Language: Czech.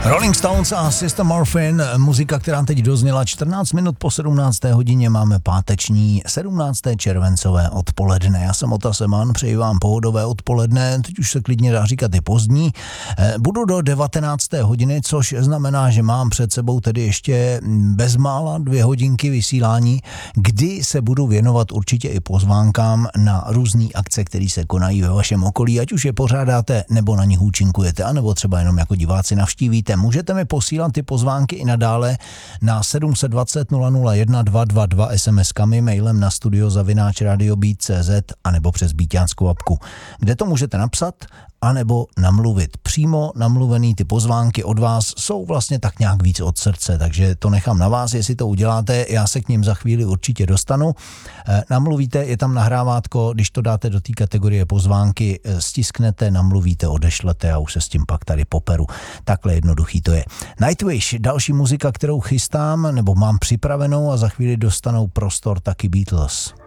Rolling Stones a Sister Morphine, muzika, která teď dozněla 14 minut po 17. hodině, máme páteční 17. červencové odpoledne. Já jsem Ota Seman, přeji vám pohodové odpoledne, teď už se klidně dá říkat i pozdní. Budu do 19. hodiny, což znamená, že mám před sebou tedy ještě bezmála 2 hodinky vysílání, kdy se budu věnovat určitě i pozvánkám na různé akce, které se konají ve vašem okolí, ať už je pořádáte, nebo na nich účinkujete, anebo třeba jenom jako diváci navštívíte. Můžete mi posílat ty pozvánky i nadále na 720 001 222 SMS-kami, mailem na studio@radiobeat.cz a nebo přes Beaťánskou apku, kde to můžete napsat anebo namluvit. Přímo namluvený ty pozvánky od vás jsou vlastně tak nějak víc od srdce, takže to nechám na vás, jestli to uděláte, já se k ním za chvíli určitě dostanu. Namluvíte, je tam nahrávátko, když to dáte do té kategorie pozvánky, stisknete, namluvíte, odešlete a už se s tím pak tady poperu. Takhle jednoduchý to je. Nightwish, další muzika, kterou chystám, nebo mám připravenou a za chvíli dostanou prostor taky Beatles.